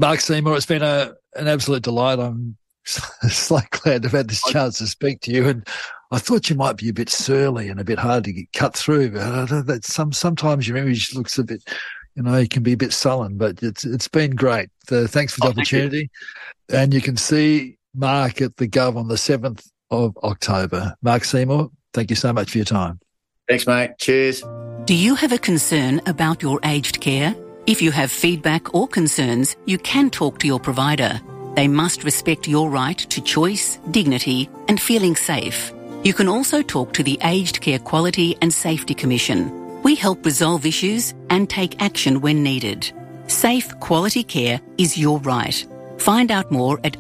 Mark Seymour, it's been an absolute delight. I'm so glad to have had this chance to speak to you. And I thought you might be a bit surly and a bit hard to get cut through, but I know that sometimes your image looks a bit, you can be a bit sullen, but it's been great. Thanks for the opportunity. And you can see Mark at the Gov on the 7th of October. Mark Seymour, thank you so much for your time. Thanks, mate. Cheers. Do you have a concern about your aged care? If you have feedback or concerns, you can talk to your provider. They must respect your right to choice, dignity, and feeling safe. You can also talk to the Aged Care Quality and Safety Commission. We help resolve issues and take action when needed. Safe, quality care is your right. Find out more at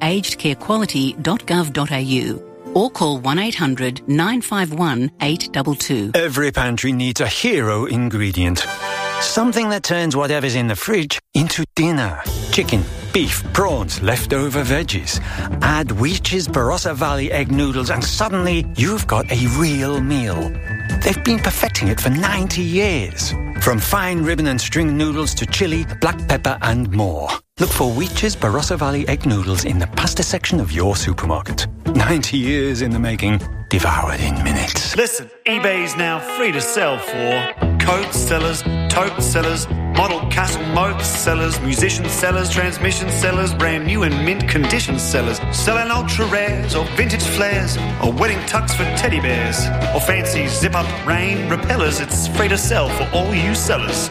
agedcarequality.gov.au or call 1800 951 822. Every pantry needs a hero ingredient. Something that turns whatever's in the fridge into dinner. Chicken, beef, prawns, leftover veggies. Add Weech's Barossa Valley egg noodles and suddenly you've got a real meal. They've been perfecting it for 90 years. From fine ribbon and string noodles to chilli, black pepper and more. Look for Weech's Barossa Valley egg noodles in the pasta section of your supermarket. 90 years in the making, devoured in minutes. Listen, eBay's now free to sell for coat sellers, tote sellers, model castle moat sellers, musician sellers, transmission sellers, brand new and mint condition sellers, selling ultra rares or vintage flares or wedding tux for teddy bears or fancy zip-up rain repellers. It's free to sell for all you sellers.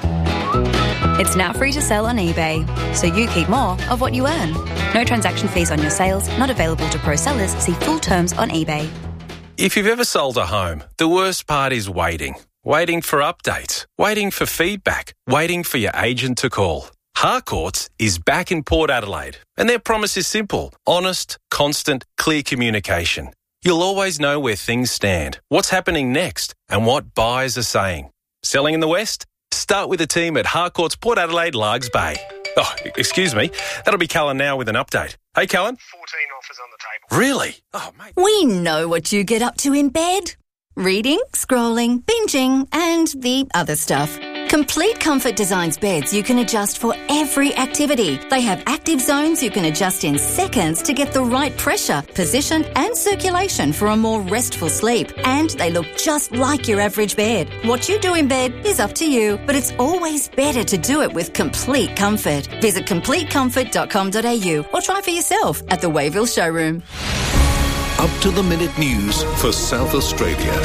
It's now free to sell on eBay, so you keep more of what you earn. No transaction fees on your sales, not available to pro sellers. See full terms on eBay. If you've ever sold a home, the worst part is waiting. Waiting for updates, waiting for feedback, waiting for your agent to call. Harcourts is back in Port Adelaide, and their promise is simple: honest, constant, clear communication. You'll always know where things stand, what's happening next, and what buyers are saying. Selling in the West? Start with the team at Harcourts Port Adelaide, Largs Bay. Oh, excuse me. That'll be Callan now with an update. Hey, Callan. 14 offers on the table. Really? Oh, mate. We know what you get up to in bed. Reading, scrolling, binging, and the other stuff. Complete Comfort designs beds you can adjust for every activity. They have active zones you can adjust in seconds to get the right pressure, position, and circulation for a more restful sleep. And they look just like your average bed. What you do in bed is up to you, but it's always better to do it with Complete Comfort. Visit CompleteComfort.com.au or try for yourself at the Wayville showroom. Up-to-the-minute news for South Australia.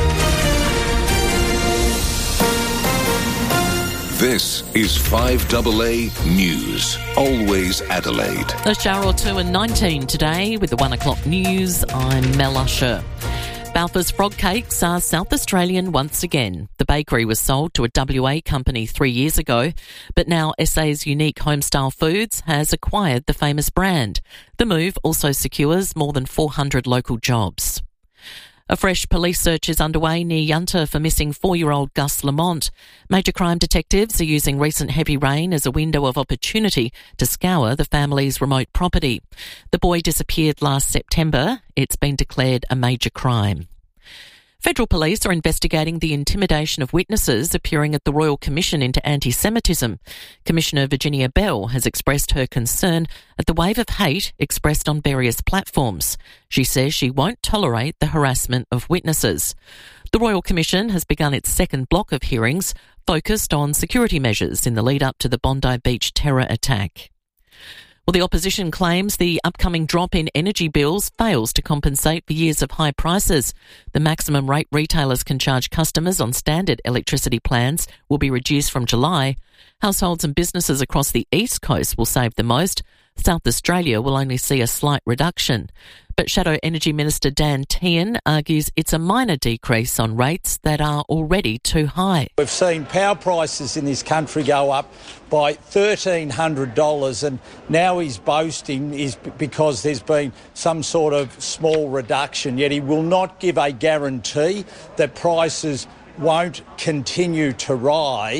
This is 5AA News. Always Adelaide. A shower or two and 19 today with the 1 o'clock news. I'm Mel Usher. Balfour's frog cakes are South Australian once again. The bakery was sold to a WA company 3 years ago, but now SA's Unique Homestyle Foods has acquired the famous brand. The move also secures more than 400 local jobs. A fresh police search is underway near Yunta for missing 4-year-old Gus Lamont. Major crime detectives are using recent heavy rain as a window of opportunity to scour the family's remote property. The boy disappeared last September. It's been declared a major crime. Federal police are investigating the intimidation of witnesses appearing at the Royal Commission into Anti-Semitism. Commissioner Virginia Bell has expressed her concern at the wave of hate expressed on various platforms. She says she won't tolerate the harassment of witnesses. The Royal Commission has begun its second block of hearings focused on security measures in the lead-up to the Bondi Beach terror attack. Well, the opposition claims the upcoming drop in energy bills fails to compensate for years of high prices. The maximum rate retailers can charge customers on standard electricity plans will be reduced from July. Households and businesses across the East Coast will save the most. South Australia will only see a slight reduction. But Shadow Energy Minister Dan Tehan argues it's a minor decrease on rates that are already too high. We've seen power prices in this country go up by $1,300, and now he's boasting is because there's been some sort of small reduction, yet he will not give a guarantee that prices won't continue to rise.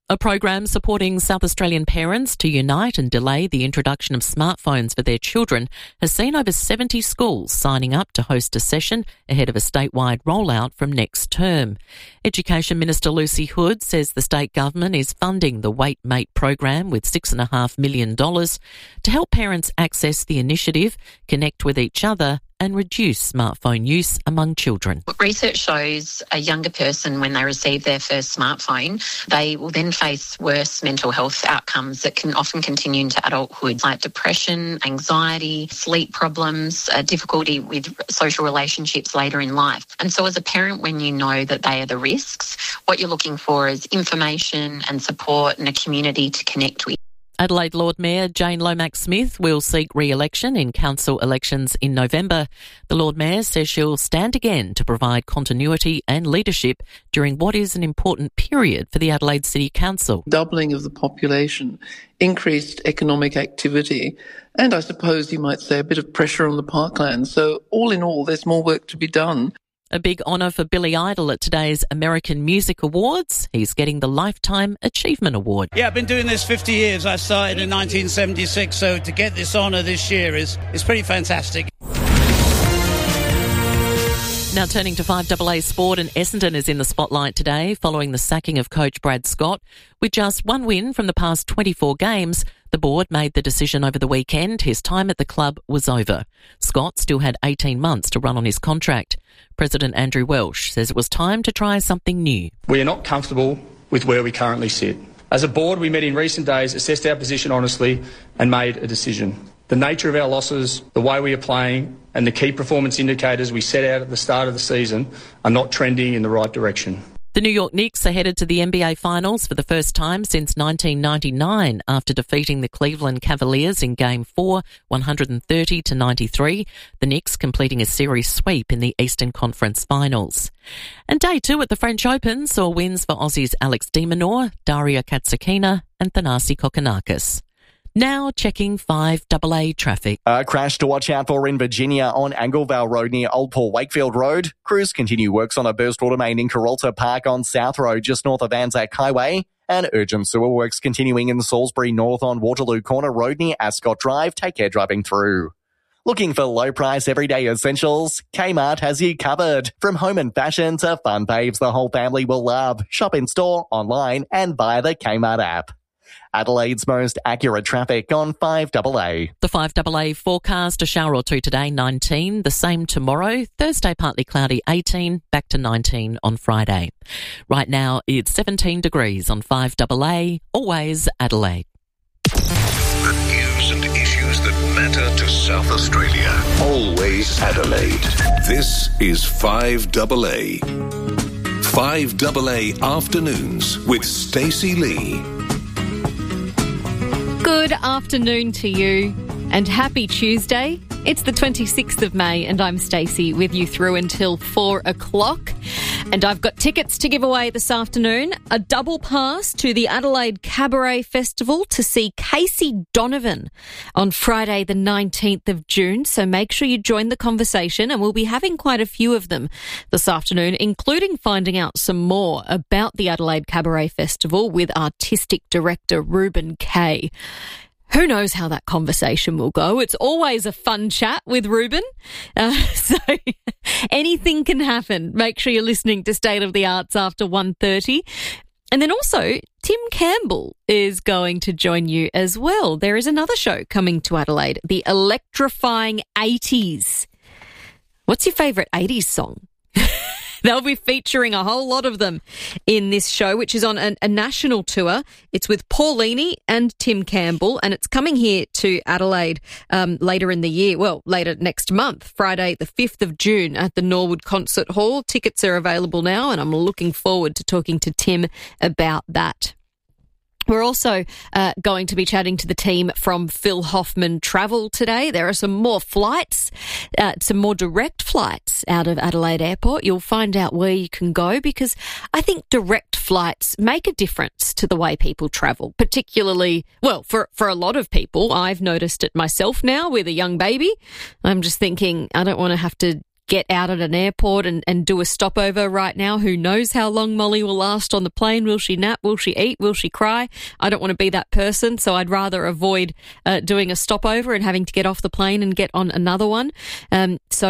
A program supporting South Australian parents to unite and delay the introduction of smartphones for their children has seen over 70 schools signing up to host a session ahead of a statewide rollout from next term. Education Minister Lucy Hood says the state government is funding the Wait Mate program with $6.5 million to help parents access the initiative, connect with each other and reduce smartphone use among children. Research shows a younger person, when they receive their first smartphone, they will then face worse mental health outcomes that can often continue into adulthood, like depression, anxiety, sleep problems, difficulty with social relationships later in life. And so as a parent, when you know that they are the risks, what you're looking for is information and support and a community to connect with. Adelaide Lord Mayor Jane Lomax-Smith will seek re-election in council elections in November. The Lord Mayor says she'll stand again to provide continuity and leadership during what is an important period for the Adelaide City Council. Doubling of the population, increased economic activity, and I suppose you might say a bit of pressure on the parklands. So all in all, there's more work to be done. A big honour for Billy Idol at today's American Music Awards. He's getting the Lifetime Achievement Award. Yeah, I've been doing this 50 years. I started in 1976, so to get this honour this year is pretty fantastic. Now turning to 5AA Sport, and Essendon is in the spotlight today following the sacking of coach Brad Scott. With just one win from the past 24 games, the board made the decision over the weekend his time at the club was over. Scott still had 18 months to run on his contract. President Andrew Welsh says it was time to try something new. We are not comfortable with where we currently sit. As a board, we met in recent days, assessed our position honestly and made a decision. The nature of our losses, the way we are playing and the key performance indicators we set out at the start of the season are not trending in the right direction. The New York Knicks are headed to the NBA Finals for the first time since 1999 after defeating the Cleveland Cavaliers in Game 4, 130-93. The Knicks completing a series sweep in the Eastern Conference Finals. And Day 2 at the French Open saw wins for Aussies Alex de Minaur, Daria Katsakina and Thanasi Kokkinakis. Now checking 5AA traffic. A crash to watch out for in Virginia on Anglevale Road near Old Port Wakefield Road. Crews continue works on a burst water main in Carolta Park on South Road just north of Anzac Highway. And urgent sewer works continuing in Salisbury North on Waterloo Corner Road near Ascot Drive. Take care driving through. Looking for low-price everyday essentials? Kmart has you covered. From home and fashion to fun faves the whole family will love. Shop in-store, online and via the Kmart app. Adelaide's most accurate traffic on 5AA. The 5AA forecast, a shower or two today, 19. The same tomorrow. Thursday, partly cloudy, 18. Back to 19 on Friday. Right now, it's 17 degrees on 5AA. Always Adelaide. The news and issues that matter to South Australia. Always Adelaide. This is 5AA. 5AA Afternoons with Stacey Lee. Good afternoon to you and happy Tuesday. It's the 26th of May and I'm Stacey with you through until 4 o'clock. And I've got tickets to give away this afternoon. A double pass to the Adelaide Cabaret Festival to see Casey Donovan on Friday the 19th of June. So make sure you join the conversation and we'll be having quite a few of them this afternoon, including finding out some more about the Adelaide Cabaret Festival with artistic director Ruben Kay. Who knows how that conversation will go? It's always a fun chat with Ruben. So anything can happen. Make sure you're listening to State of the Arts after 1:30. And then also, Tim Campbell is going to join you as well. There is another show coming to Adelaide, the Electrifying 80s. What's your favourite 80s song? They'll be featuring a whole lot of them in this show, which is on a national tour. It's with Paulini and Tim Campbell, and it's coming here to Adelaide later in the year. Well, later next month, Friday the 5th of June at the Norwood Concert Hall. Tickets are available now, and I'm looking forward to talking to Tim about that. We're also going to be chatting to the team from Phil Hoffman Travel today. There are some more flights, some more direct flights out of Adelaide Airport. You'll find out where you can go because I think direct flights make a difference to the way people travel, particularly, well, for a lot of people. I've noticed it myself now with a young baby. I'm just thinking I don't want to have to get out at an airport and do a stopover right now. Who knows how long Molly will last on the plane? Will she nap? Will she eat? Will she cry? I don't want to be that person, so I'd rather avoid doing a stopover and having to get off the plane and get on another one. This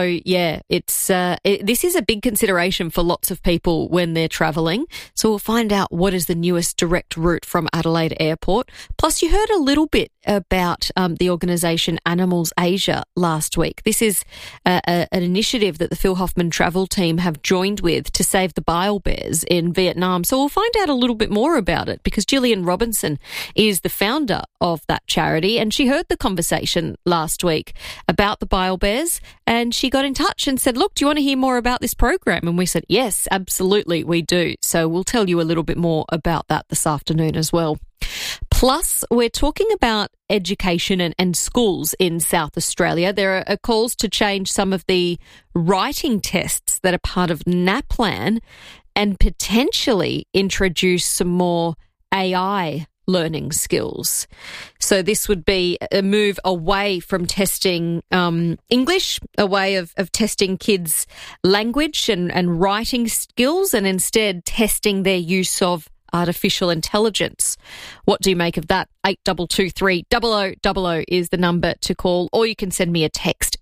is a big consideration for lots of people when they're travelling. So we'll find out what is the newest direct route from Adelaide Airport. Plus, you heard a little bit about the organisation Animals Asia last week. This is an initiative that the Phil Hoffman travel team have joined with to save the bile bears in Vietnam. So we'll find out a little bit more about it because Gillian Robinson is the founder of that charity, and she heard the conversation last week about the bile bears, and she got in touch and said, look, do you want to hear more about this program? And we said, yes, absolutely, we do. So we'll tell you a little bit more about that this afternoon as well. Plus, we're talking about education and schools in South Australia. There are calls to change some of the writing tests that are part of NAPLAN and potentially introduce some more AI learning skills. So this would be a move away from testing English, a way of testing kids' language and writing skills, and instead testing their use of artificial intelligence. What do you make of that? 8223 0000 is the number to call, or you can send me a text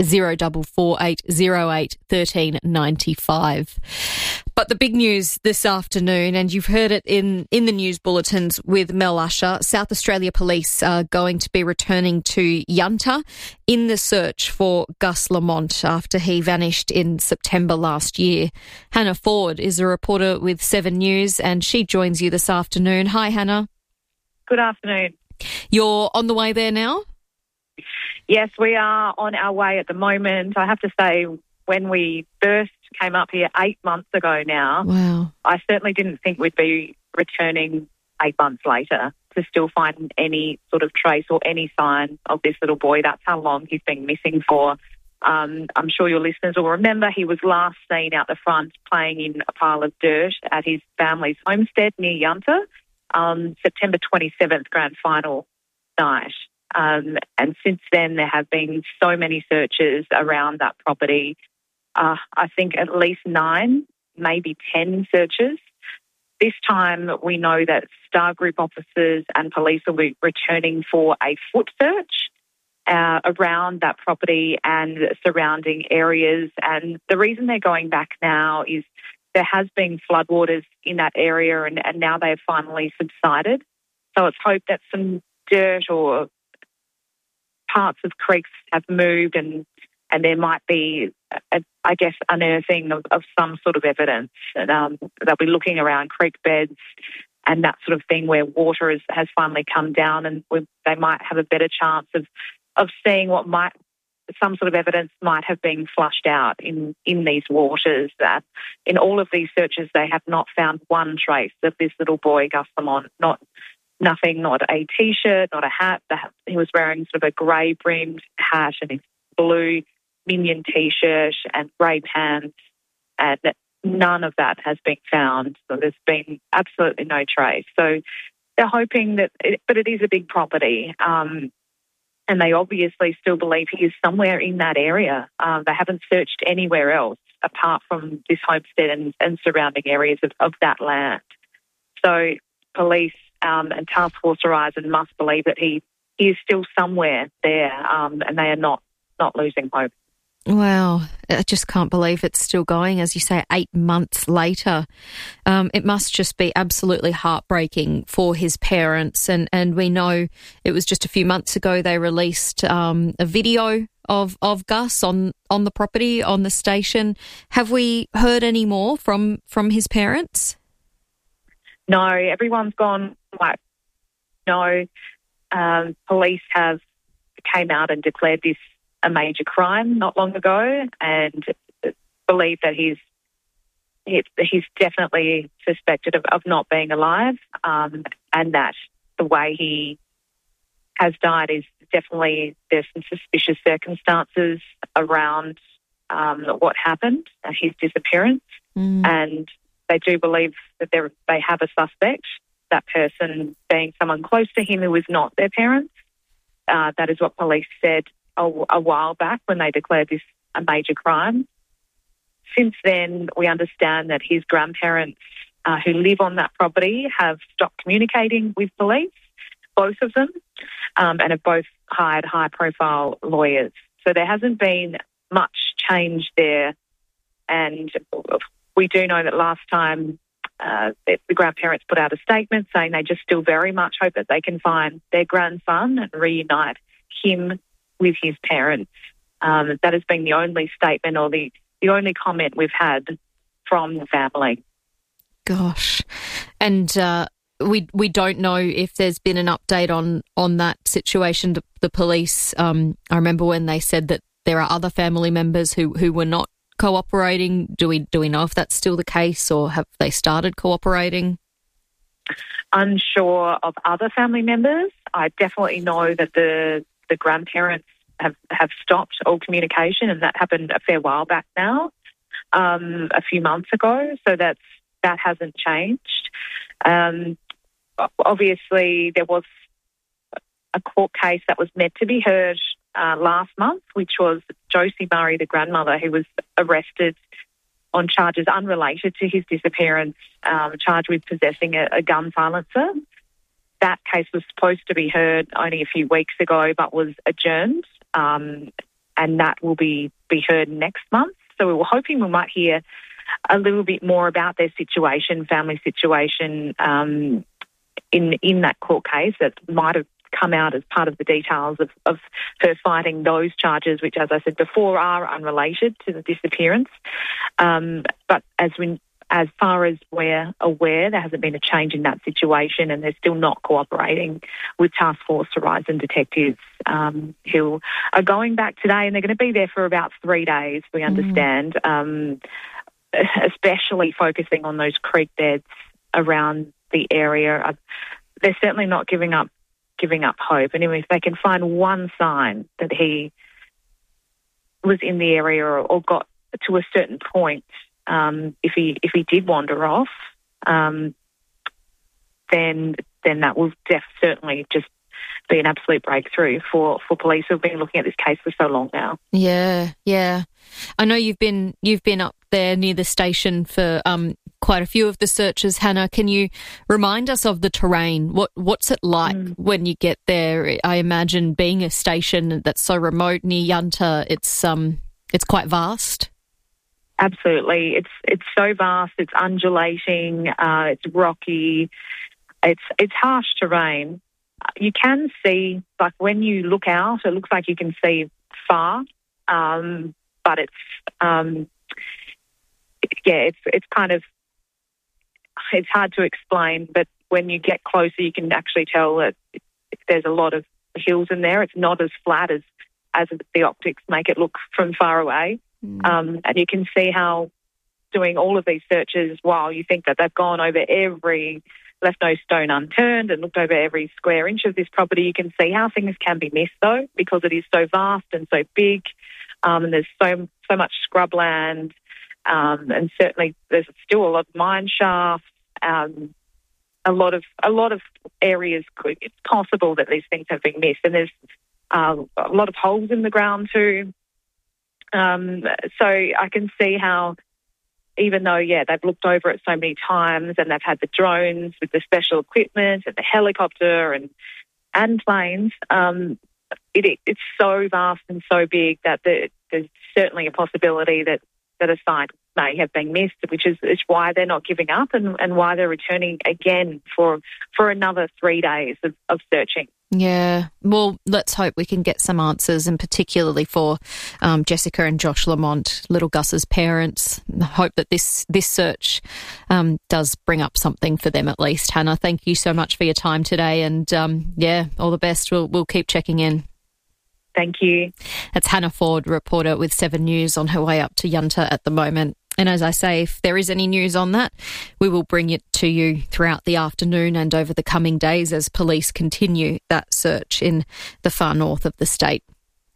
044808 1395. But the big news this afternoon, and you've heard it in the news bulletins with Mel Usher, South Australia Police are going to be returning to Yunta in the search for Gus Lamont after he vanished in September last year. Hannah Ford is a reporter with 7 News, and she joins you this afternoon. Hi, Hannah. Good afternoon. You're on the way there now? Yes, we are on our way at the moment. I have to say, when we first came up here 8 months ago now, wow, I certainly didn't think we'd be returning 8 months later to still find any sort of trace or any sign of this little boy. That's how long he's been missing for. I'm sure your listeners will remember he was last seen out the front playing in a pile of dirt at his family's homestead near Yunta. September 27th, grand final night. And since then, there have been so many searches around that property. I think at least 9, maybe 10 searches. This time, we know that Star Group officers and police will be returning for a foot search around that property and surrounding areas. And the reason they're going back now is there has been floodwaters in that area, and now they have finally subsided. So it's hoped that some dirt or parts of creeks have moved and there might be, I guess, unearthing of some sort of evidence. And, they'll be looking around creek beds and that sort of thing where water has finally come down, and they might have a better chance of seeing what some sort of evidence might have been flushed out in these waters. That in all of these searches, they have not found one trace of this little boy, Gus Lamont. Nothing, not a T-shirt, not a hat. He was wearing sort of a grey-brimmed hat and a blue minion T-shirt and grey pants, and none of that has been found. So there's been absolutely no trace. So they're hoping but it is a big property. And they obviously still believe he is somewhere in that area. They haven't searched anywhere else apart from this homestead and surrounding areas of that land. So police and Task Force Horizon must believe that he is still somewhere there, and they are not losing hope. Wow, I just can't believe it's still going, as you say, 8 months later. It must just be absolutely heartbreaking for his parents. And we know it was just a few months ago they released a video of Gus on the property, on the station. Have we heard any more from his parents? No, everyone's gone like, no. Police have came out and declared this a major crime not long ago, and believe that he's definitely suspected of not being alive, and that the way he has died is definitely, there's some suspicious circumstances around what happened, his disappearance, and they do believe that they have a suspect, that person being someone close to him who is not their parents. That is what police said a while back when they declared this a major crime. Since then, we understand that his grandparents who live on that property have stopped communicating with police, both of them, and have both hired high-profile lawyers. So there hasn't been much change there. And we do know that last time the grandparents put out a statement saying they just still very much hope that they can find their grandson and reunite him with his parents. That has been the only statement or the only comment we've had from the family. Gosh. And we don't know if there's been an update on that situation. The police, I remember when they said that there are other family members who were not cooperating. Do we know if that's still the case, or have they started cooperating? Unsure of other family members. I definitely know that the grandparents have stopped all communication, and that happened a fair while back now, a few months ago. So that hasn't changed. Obviously, there was a court case that was meant to be heard last month, which was Josie Murray, the grandmother, who was arrested on charges unrelated to his disappearance, charged with possessing a gun silencer. That case was supposed to be heard only a few weeks ago, but was adjourned, and that will be heard next month. So we were hoping we might hear a little bit more about their situation, family situation, in that court case that might have come out as part of the details of her fighting those charges, which, as I said before, are unrelated to the disappearance. But as far as we're aware, there hasn't been a change in that situation, and they're still not cooperating with Task Force Horizon detectives who are going back today, and they're going to be there for about 3 days, we understand, especially focusing on those creek beds around the area. They're certainly not giving up hope. And if they can find one sign that he was in the area or got to a certain point, if he did wander off, then that will certainly just be an absolute breakthrough for police who've been looking at this case for so long now. Yeah. I know you've been up there near the station for quite a few of the searches, Hannah. Can you remind us of the terrain? What's it like when you get there? I imagine being a station that's so remote near Yunta, it's quite vast. Absolutely, it's so vast. It's undulating. It's rocky. It's harsh terrain. You can see, like when you look out, it looks like you can see far, but it's kind of, it's hard to explain, but when you get closer, you can actually tell that there's a lot of hills in there. It's not as flat as the optics make it look from far away. And you can see how doing all of these searches, while you think that they've gone over left no stone unturned and looked over every square inch of this property, you can see how things can be missed, though, because it is so vast and so big, and there's so much scrubland, and certainly there's still a lot of mine shafts, a lot of areas. It's possible that these things have been missed, and there's a lot of holes in the ground too. So I can see how, even though, they've looked over it so many times and they've had the drones with the special equipment and the helicopter and planes, it's so vast and so big that there's certainly a possibility that a site may have been missed, which is why they're not giving up and why they're returning again for another 3 days of searching. Yeah, well, let's hope we can get some answers, and particularly for Jessica and Josh Lamont, little Gus's parents. I hope that this search does bring up something for them at least. Hannah, thank you so much for your time today, and all the best. We'll keep checking in. Thank you. That's Hannah Ford, reporter with 7 News, on her way up to Yunta at the moment. And as I say, if there is any news on that, we will bring it to you throughout the afternoon and over the coming days as police continue that search in the far north of the state.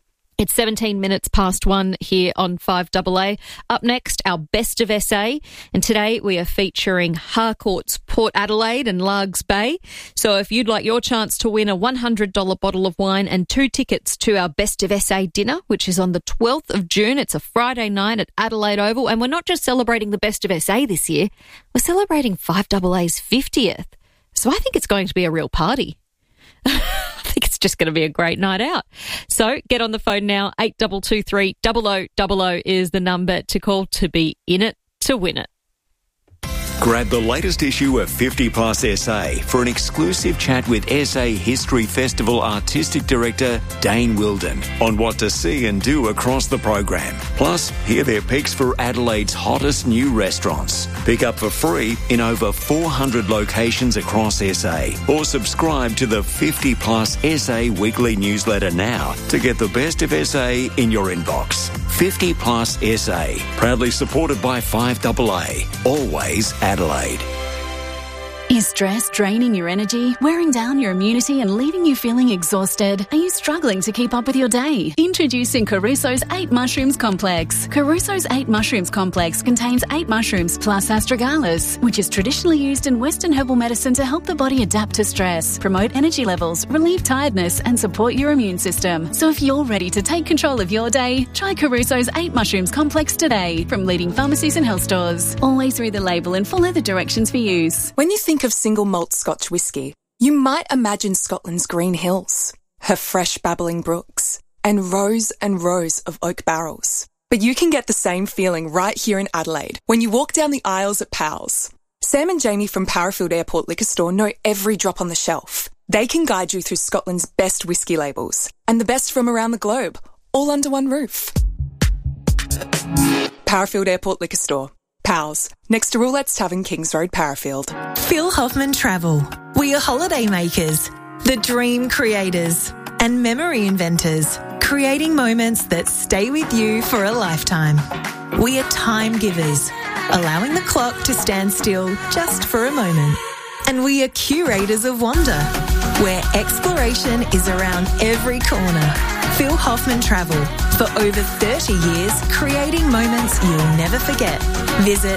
It's 17 minutes past 1 here on 5AA. Up next, our Best of SA. And today we are featuring Harcourt's Port Adelaide and Largs Bay. So if you'd like your chance to win a $100 bottle of wine and 2 tickets to our Best of SA dinner, which is on the 12th of June, it's a Friday night at Adelaide Oval. And we're not just celebrating the Best of SA this year, we're celebrating 5AA's 50th. So I think it's going to be a real party. I think it's just going to be a great night out. So get on the phone now. 8223 0000 is the number to call to be in it to win it. Grab the latest issue of 50 Plus SA for an exclusive chat with SA History Festival Artistic Director Dane Wilden on what to see and do across the program. Plus, hear their picks for Adelaide's hottest new restaurants. Pick up for free in over 400 locations across SA or subscribe to the 50 Plus SA weekly newsletter now to get the best of SA in your inbox. 50 Plus SA, proudly supported by 5AA, always Adelaide. Is stress draining your energy, wearing down your immunity and leaving you feeling exhausted? Are you struggling to keep up with your day? Introducing Caruso's 8 Mushrooms Complex. Caruso's 8 Mushrooms Complex contains 8 mushrooms plus astragalus, which is traditionally used in Western herbal medicine to help the body adapt to stress, promote energy levels, relieve tiredness and support your immune system. So if you're ready to take control of your day, try Caruso's 8 Mushrooms Complex today from leading pharmacies and health stores. Always read the label and follow the directions for use. When you think of single malt Scotch whisky, you might imagine Scotland's green hills, her fresh babbling brooks, and rows of oak barrels. But you can get the same feeling right here in Adelaide when you walk down the aisles at Powell's. Sam and Jamie from Parafield Airport Liquor Store know every drop on the shelf. They can guide you through Scotland's best whisky labels and the best from around the globe, all under one roof. Parafield Airport Liquor Store. Pals, next to Roulette's Tavern, Kings Road, Parafield. Phil Hoffman Travel. We are holiday makers, the dream creators, and memory inventors, creating moments that stay with you for a lifetime. We are time givers, allowing the clock to stand still just for a moment. And we are curators of wonder, where exploration is around every corner. Phil Hoffman Travel. For over 30 years, creating moments you'll never forget. Visit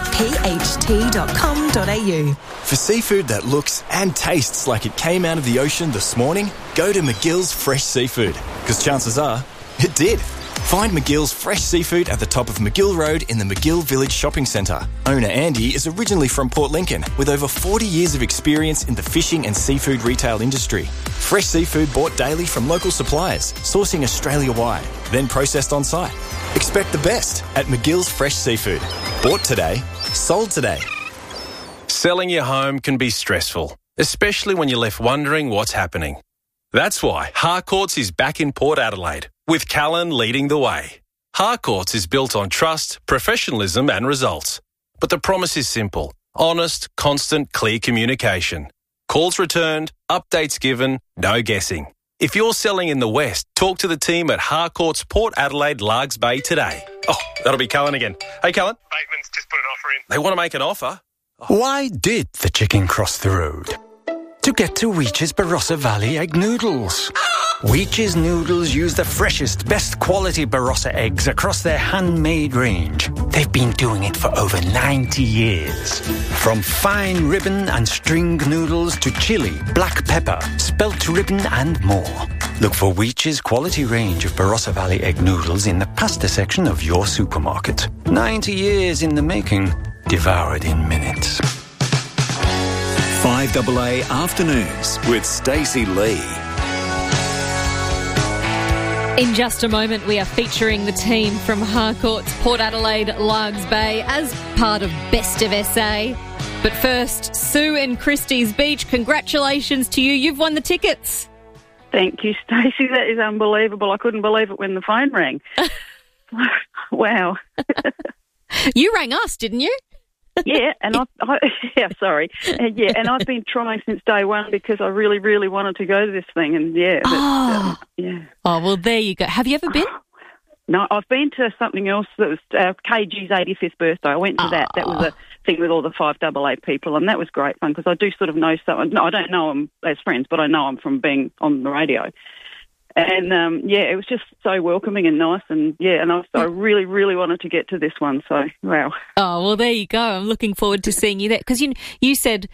pht.com.au. For seafood that looks and tastes like it came out of the ocean this morning, go to McGill's Fresh Seafood, because chances are it did. Find McGill's Fresh Seafood at the top of McGill Road in the McGill Village Shopping Centre. Owner Andy is originally from Port Lincoln with over 40 years of experience in the fishing and seafood retail industry. Fresh seafood bought daily from local suppliers, sourcing Australia-wide, then processed on site. Expect the best at McGill's Fresh Seafood. Bought today, sold today. Selling your home can be stressful, especially when you're left wondering what's happening. That's why Harcourt's is back in Port Adelaide, with Callan leading the way. Harcourt's is built on trust, professionalism and results. But the promise is simple: honest, constant, clear communication. Calls returned, updates given, no guessing. If you're selling in the West, talk to the team at Harcourt's Port Adelaide Largs Bay today. Oh, that'll be Callan again. Hey, Callan. Bateman's just put an offer in. They want to make an offer? Why did the chicken cross the road? To get to Weech's Barossa Valley Egg Noodles. Weech's Noodles use the freshest, best quality Barossa eggs across their handmade range. They've been doing it for over 90 years. From fine ribbon and string noodles to chili, black pepper, spelt ribbon and more. Look for Weech's quality range of Barossa Valley Egg Noodles in the pasta section of your supermarket. 90 years in the making, devoured in minutes. 5AA Afternoons with Stacey Lee. In just a moment, we are featuring the team from Harcourt's Port Adelaide Largs Bay as part of Best of SA. But first, Sue and Christie's Beach, congratulations to you. You've won the tickets. Thank you, Stacey. That is unbelievable. I couldn't believe it when the phone rang. Wow. You rang us, didn't you? Yeah, and and I've been trying since day one because I really, really wanted to go to this thing, and yeah. Oh, well, there you go. Have you ever been? No, I've been to something else that was KG's 85th birthday. I went to that. That was a thing with all the 5AA people, and that was great fun because I do sort of know someone. No, I don't know them as friends, but I know them from being on the radio. And, it was just so welcoming and nice. And, and I really, really wanted to get to this one. So, wow. Oh, well, there you go. I'm looking forward to seeing you there. Because you said,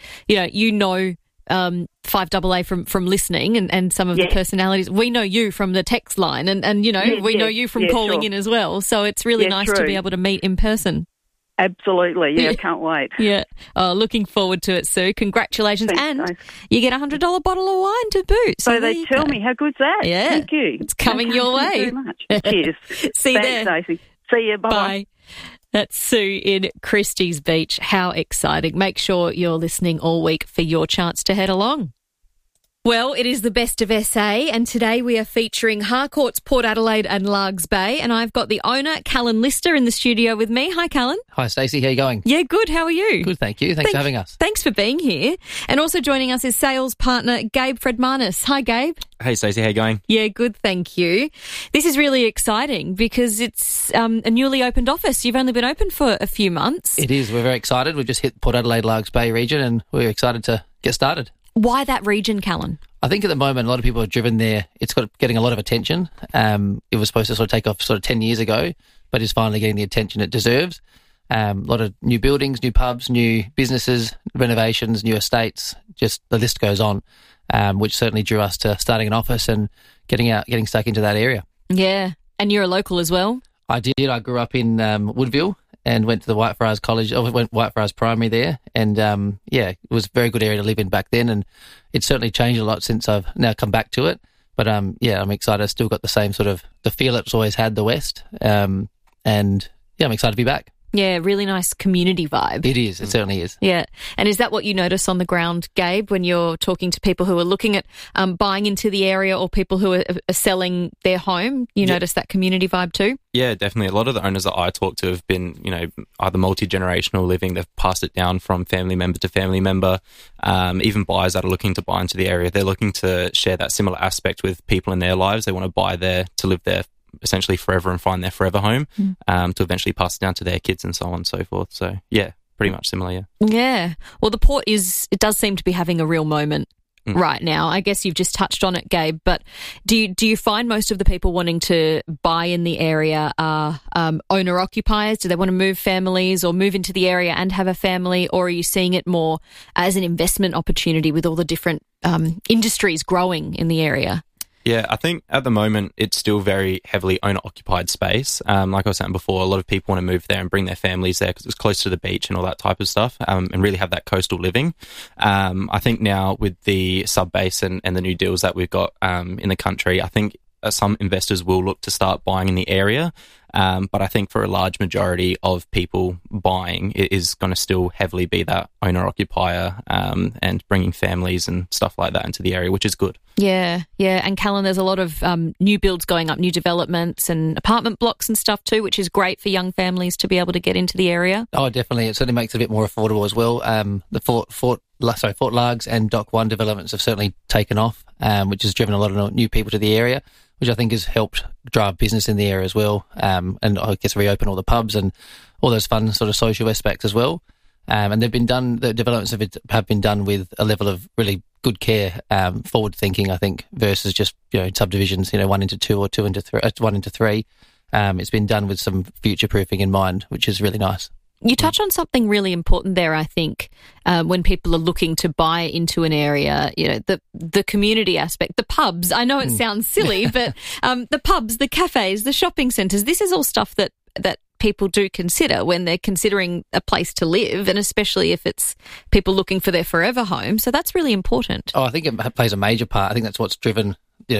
5AA from listening and some of the personalities. We know you from the text line and we know you from calling in as well. So it's really nice to be able to meet in person. Absolutely. Yeah, I can't wait. Yeah. Oh, looking forward to it, Sue. Congratulations. Thanks, you get a $100 bottle of wine to boot. So they tell me. How good's that? Yeah. Thank you. It's coming your way. Thank you very much. Cheers. See you there. Thanks, Stacey. See you. Bye-bye. Bye. That's Sue in Christie's Beach. How exciting. Make sure you're listening all week for your chance to head along. Well, it is the best of SA, and today we are featuring Harcourts, Port Adelaide and Largs Bay, and I've got the owner, Callan Lister, in the studio with me. Hi, Callan. Hi, Stacey. How are you going? Yeah, good. How are you? Good, thank you. Thanks for having us. Thanks for being here. And also joining us is sales partner Gabe Fredmanis. Hi, Gabe. Hey, Stacey. How are you going? Yeah, good, thank you. This is really exciting because it's a newly opened office. You've only been open for a few months. It is. We're very excited. We've just hit Port Adelaide, Largs Bay region, and we're excited to get started. Why that region, Callan? I think at the moment a lot of people are driven there. It's getting a lot of attention. It was supposed to sort of take off 10 years ago, but it's finally getting the attention it deserves. A lot of new buildings, new pubs, new businesses, renovations, new estates, just the list goes on, which certainly drew us to starting an office and getting stuck into that area. Yeah, and you're a local as well? I did. I grew up in Woodville and went to the Whitefriars College. I went Whitefriars Primary there, and it was a very good area to live in back then, and it's certainly changed a lot since I've now come back to it. But I'm excited. I've still got the same sort of the feel it's always had, the West, and I'm excited to be back. Yeah, really nice community vibe. It is. It certainly is. Yeah. And is that what you notice on the ground, Gabe, when you're talking to people who are looking at buying into the area or people who are selling their home? You notice that community vibe too? Yeah, definitely. A lot of the owners that I talk to have been, either multi-generational living. They've passed it down from family member to family member. Even buyers that are looking to buy into the area, they're looking to share that similar aspect with people in their lives. They want to buy there to live there essentially forever and find their forever home, to eventually pass it down to their kids and so on and so forth. So, yeah, pretty much similar, yeah. Yeah. Well, the port it does seem to be having a real moment right now. I guess you've just touched on it, Gabe, but do you find most of the people wanting to buy in the area are owner-occupiers? Do they want to move families or move into the area and have a family, or are you seeing it more as an investment opportunity with all the different industries growing in the area? Yeah, I think at the moment it's still very heavily owner-occupied space. Like I was saying before, a lot of people want to move there and bring their families there because it's close to the beach and all that type of stuff, and really have that coastal living. I think now with the sub-base and the new deals that we've got in the country, I think some investors will look to start buying in the area. But I think for a large majority of people buying, it is going to still heavily be that owner-occupier and bringing families and stuff like that into the area, which is good. Yeah. And Callan, there's a lot of new builds going up, new developments and apartment blocks and stuff too, which is great for young families to be able to get into the area. Oh, definitely. It certainly makes it a bit more affordable as well. The Fort Largs and Dock 1 developments have certainly taken off, which has driven a lot of new people to the area, which I think has helped drive business in the area as well, and I guess reopen all the pubs and all those fun sort of social aspects as well. And the developments have been done with a level of really good care, forward thinking, I think, versus just subdivisions, 1 into 2 or 2 into 3, 1 into 3. It's been done with some future proofing in mind, which is really nice. You touch on something really important there, I think, when people are looking to buy into an area, the community aspect, the pubs. I know it sounds silly, but the pubs, the cafes, the shopping centres, this is all stuff that people do consider when they're considering a place to live, and especially if it's people looking for their forever home. So that's really important. Oh, I think it plays a major part. I think that's what's driven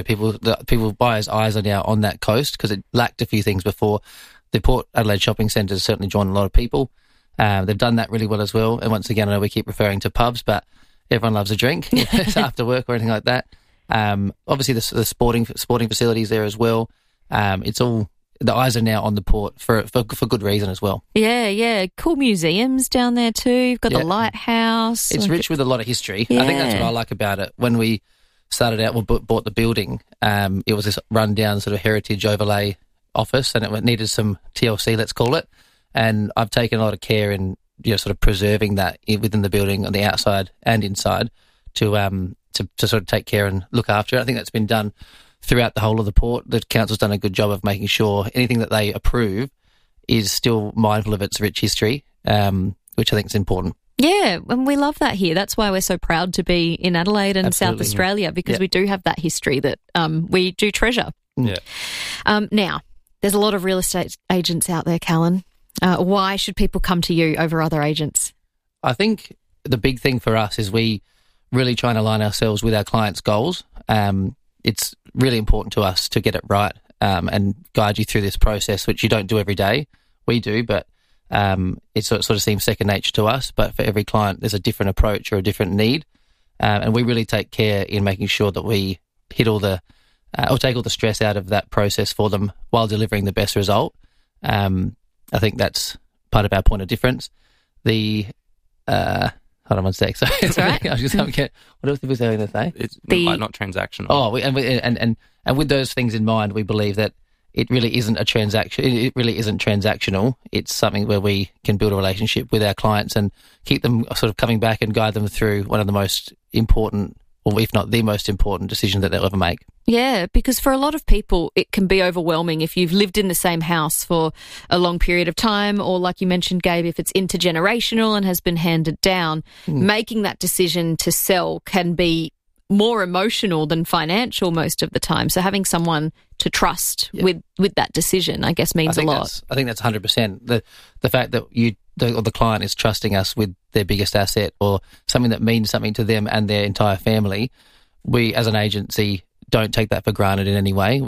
people buyers' eyes are now on that coast because it lacked a few things before. The Port Adelaide shopping centre has certainly drawn a lot of people. They've done that really well as well. And once again, I know we keep referring to pubs, but everyone loves a drink after work or anything like that. Obviously, the sporting facilities there as well. It's all, the eyes are now on the port for good reason as well. Yeah. Cool museums down there too. You've got the lighthouse. It's rich with a lot of history. Yeah. I think that's what I like about it. When we started out, we bought the building. It was this rundown sort of heritage overlay office, and it needed some TLC, let's call it. And I've taken a lot of care in sort of preserving that within the building on the outside and inside to sort of take care and look after it. I think that's been done throughout the whole of the port, the council's done a good job of making sure anything that they approve is still mindful of its rich history, which I think is important. Yeah, and we love that here. That's why we're so proud to be in Adelaide and Absolutely. South Australia, because we do have that history that we do treasure. Yeah. Now, there's a lot of real estate agents out there, Callan. Why should people come to you over other agents? I think the big thing for us is we really try and align ourselves with our clients' goals. It's really important to us to get it right and guide you through this process, which you don't do every day. We do, but it sort of seems second nature to us. But for every client, there's a different approach or a different need. And we really take care in making sure that we hit all the or take all the stress out of that process for them while delivering the best result. I think that's part of our point of difference. Hold on one sec. Sorry. That's all right. I was just what else was I going to say? It's not transactional. Oh, and with those things in mind, we believe that it really isn't a transaction. It really isn't transactional. It's something where we can build a relationship with our clients and keep them sort of coming back and guide them through one of the most important, or if not the most important decision that they'll ever make. Yeah, because for a lot of people, it can be overwhelming if you've lived in the same house for a long period of time, or like you mentioned, Gabe, if it's intergenerational and has been handed down, making that decision to sell can be more emotional than financial most of the time. So having someone to trust with that decision, I guess, means a lot. I think that's 100%. The fact that the client is trusting us with their biggest asset or something that means something to them and their entire family, we as an agency don't take that for granted in any way.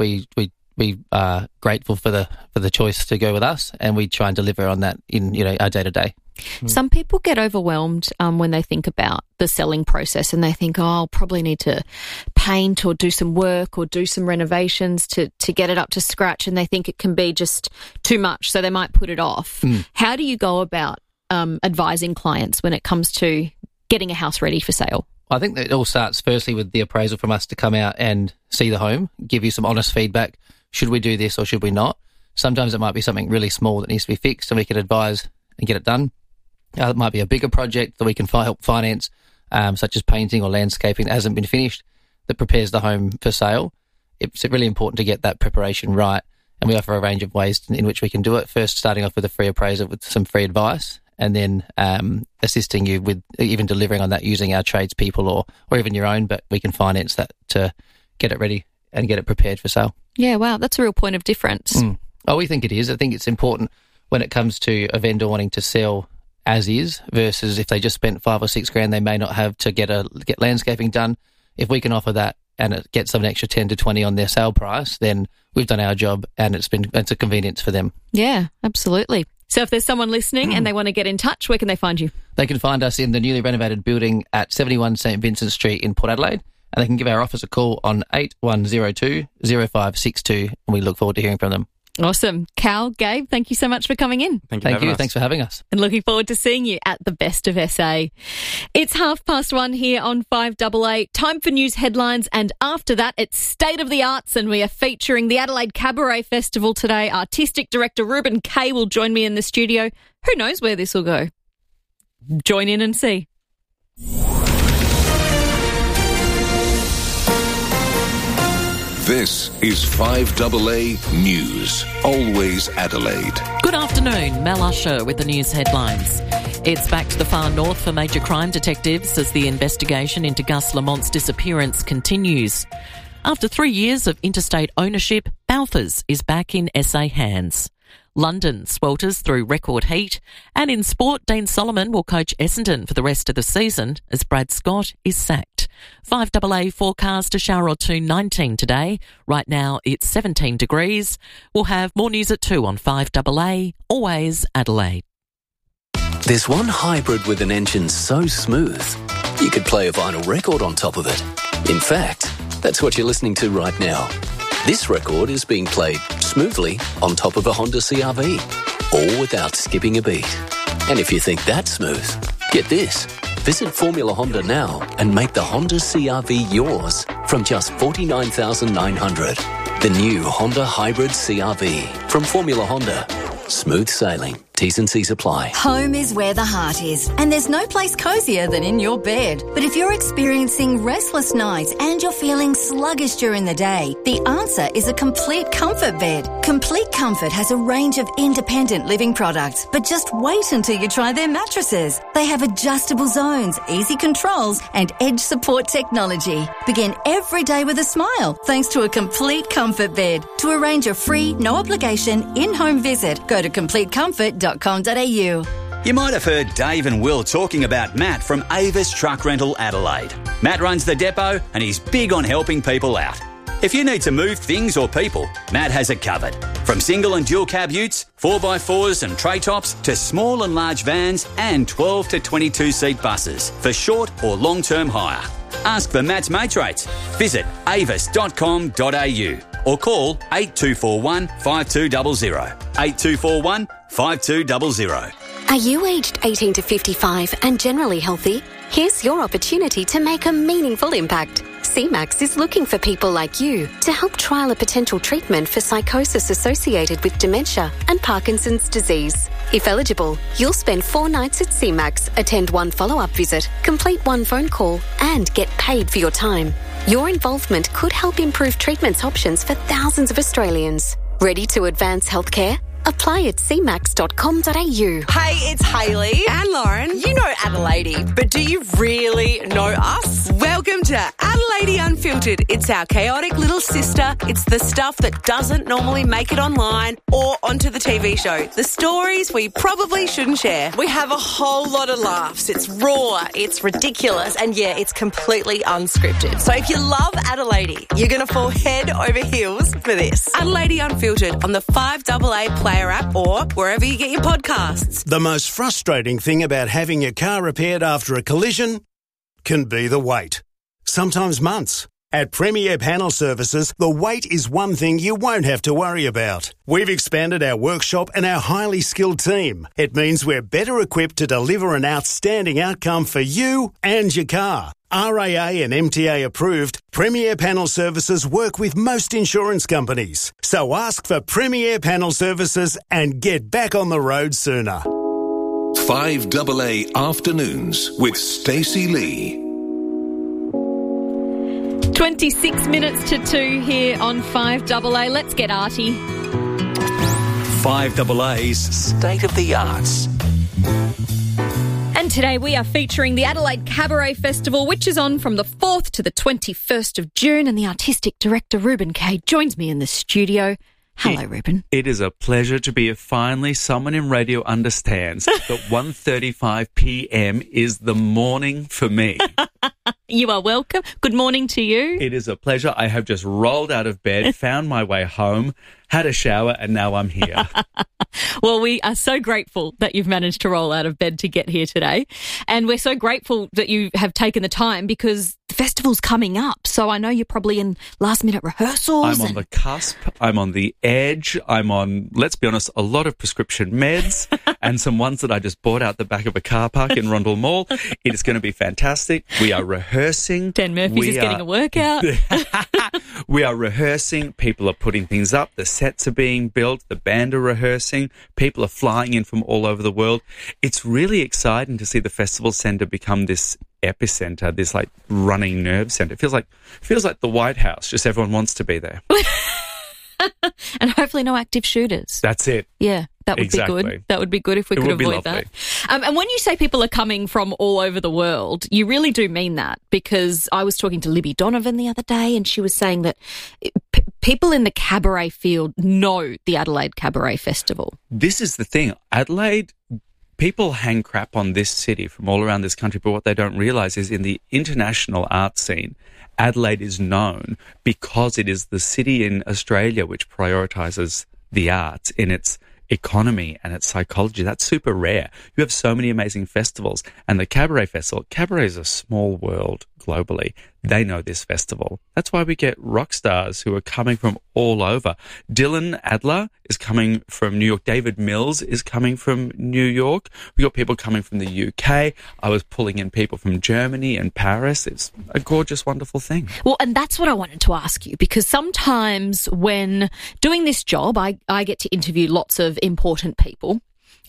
We are grateful for the choice to go with us, and we try and deliver on that in our day to day. Some people get overwhelmed when they think about the selling process, and they think, I'll probably need to paint or do some work or do some renovations to get it up to scratch, and they think it can be just too much, so they might put it off. How do you go about advising clients when it comes to getting a house ready for sale? I think that it all starts firstly with the appraisal from us to come out and see the home, give you some honest feedback. Should we do this or should we not? Sometimes it might be something really small that needs to be fixed and we can advise and get it done. It might be a bigger project that we can help finance, such as painting or landscaping that hasn't been finished, that prepares the home for sale. It's really important to get that preparation right, and we offer a range of ways in which we can do it. First, starting off with a free appraisal with some free advice, and then assisting you with even delivering on that using our tradespeople or even your own, but we can finance that to get it ready and get it prepared for sale. Yeah, wow, that's a real point of difference. Oh, we think it is. I think it's important when it comes to a vendor wanting to sell as is versus if they just spent $5 or $6 they may not have to get landscaping done. If we can offer that and it gets some extra 10 to 20 on their sale price, then we've done our job and it's a convenience for them. Yeah, absolutely. So if there's someone listening and they want to get in touch, where can they find you? They can find us in the newly renovated building at 71 St Vincent Street in Port Adelaide, and they can give our office a call on 8102 0562, and we look forward to hearing from them. Awesome. Cal, Gabe, thank you so much for coming in. Thank you. Thanks for having us. And looking forward to seeing you at the Best of SA. It's 1:30 here on 5AA. Time for news headlines, and after that, it's State of the Arts, and we are featuring the Adelaide Cabaret Festival today. Artistic Director Ruben Kay will join me in the studio. Who knows where this will go? Join in and see. This is 5AA News, always Adelaide. Good afternoon, Mel Usher with the news headlines. It's back to the far north for major crime detectives as the investigation into Gus Lamont's disappearance continues. After 3 years of interstate ownership, Balfours is back in SA hands. London swelters through record heat, and in sport, Dean Solomon will coach Essendon for the rest of the season as Brad Scott is sacked. 5AA forecast a shower or two, 19 today. Right now it's 17 degrees. We'll have more news at 2 on 5AA, always Adelaide. There's one hybrid with an engine so smooth, you could play a vinyl record on top of it. In fact, that's what you're listening to right now. This record is being played smoothly on top of a Honda CR-V, all without skipping a beat. And if you think that's smooth, get this. Visit Formula Honda now and make the Honda CR-V yours from just $49,900. The new Honda Hybrid CR-V from Formula Honda. Smooth sailing. T's and C's apply. Home is where the heart is, and there's no place cosier than in your bed. But if you're experiencing restless nights and you're feeling sluggish during the day, the answer is a Complete Comfort bed. Complete Comfort has a range of independent living products, but just wait until you try their mattresses. They have adjustable zones, easy controls, and edge support technology. Begin every day with a smile thanks to a Complete Comfort bed. To arrange a free, no obligation, in-home visit, go to completecomfort.com.au. You might have heard Dave and Will talking about Matt from Avis Truck Rental Adelaide. Matt runs the depot and he's big on helping people out. If you need to move things or people, Matt has it covered. From single and dual cab utes, 4x4s and tray tops, to small and large vans and 12 to 22 seat buses for short or long-term hire. Ask for Matt's mates rates. Visit avis.com.au or call 8241 5200. 8241 5200. Are you aged 18 to 55 and generally healthy? Here's your opportunity to make a meaningful impact. CMAX is looking for people like you to help trial a potential treatment for psychosis associated with dementia and Parkinson's disease. If eligible, you'll spend 4 nights at CMAX, attend 1 follow-up visit, complete 1 phone call, and get paid for your time. Your involvement could help improve treatment options for thousands of Australians. Ready to advance healthcare? Apply at cmax.com.au. Hey, it's Hayley. And Lauren. You know Adelaide, but do you really know us? Welcome to Adelaide Unfiltered. It's our chaotic little sister. It's the stuff that doesn't normally make it online or onto the TV show. The stories we probably shouldn't share. We have a whole lot of laughs. It's raw, it's ridiculous, and yeah, it's completely unscripted. So if you love Adelaide, you're going to fall head over heels for this. Adelaide Unfiltered on the 5AA Player app or wherever you get your podcasts. The most frustrating thing about having your car repaired after a collision can be the wait. Sometimes months. At Premier Panel Services, the wait is one thing you won't have to worry about. We've expanded our workshop and our highly skilled team. It means we're better equipped to deliver an outstanding outcome for you and your car. RAA and MTA approved, Premier Panel Services work with most insurance companies. So ask for Premier Panel Services and get back on the road sooner. 5AA Afternoons with Stacey Lee. 26 minutes to 2 here on 5AA. Let's get arty. 5AA's State of the Arts. And today we are featuring the Adelaide Cabaret Festival, which is on from the 4th to the 21st of June. And the artistic director, Ruben Kay, joins me in the studio. Hello, Ruben. It is a pleasure to be here. Finally, someone in radio understands that 1:35 p.m. is the morning for me. You are welcome. Good morning to you. It is a pleasure. I have just rolled out of bed, found my way home, had a shower, and now I'm here. Well, we are so grateful that you've managed to roll out of bed to get here today. And we're so grateful that you have taken the time because the festival's coming up. So I know you're probably in last-minute rehearsals. I'm on the cusp. I'm on the edge. I'm on, let's be honest, a lot of prescription meds and some ones that I just bought out the back of a car park in Rundle Mall. It is going to be fantastic. We are rehearsing. Dan Murphy's is getting a workout. We are rehearsing. People are putting things up. The sets are being built. The band are rehearsing. People are flying in from all over the world. It's really exciting to see the festival centre become this epicenter, this like running nerve centre. It feels like the White House. Just everyone wants to be there. And hopefully no active shooters. That's it. Yeah, that would be good. That would be good if we could avoid that. And when you say people are coming from all over the world, you really do mean that, because I was talking to Libby Donovan the other day and she was saying that people in the cabaret field know the Adelaide Cabaret Festival. This is the thing. Adelaide, people hang crap on this city from all around this country, but what they don't realise is in the international art scene, Adelaide is known because it is the city in Australia which prioritises the arts in its economy and its psychology. That's super rare. You have so many amazing festivals. And the Cabaret Festival, cabaret is a small world globally. They know this festival. That's why we get rock stars who are coming from all over. Dylan Adler is coming from New York. David Mills is coming from New York. We got people coming from the UK. I was pulling in people from Germany and Paris. It's a gorgeous, wonderful thing. Well, and that's what I wanted to ask you, because sometimes when doing this job, I get to interview lots of important people.